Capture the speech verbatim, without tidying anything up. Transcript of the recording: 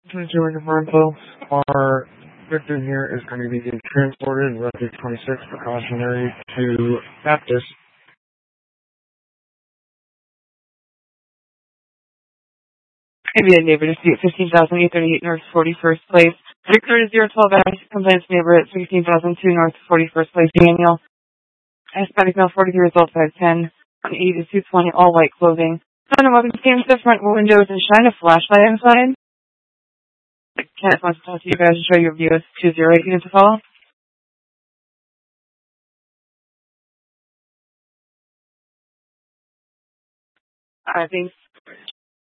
Doing info. Our victim here is going to be getting transported in Rutgers twenty-six precautionary to Baptist. Maybe a neighbor dispute, fifteen thousand eight hundred thirty-eight North forty-first Place. Victor is zero twelve Ash, complaints neighbor at sixteen thousand two North forty-first Place. Daniel. Hispanic male, forty-three, results five ten. one eighty to two twenty, all white clothing. Someone welcome came to the front windows and shine a flashlight inside. Kenneth wants to talk to you guys and show your view. It's two zero eight units to follow. I think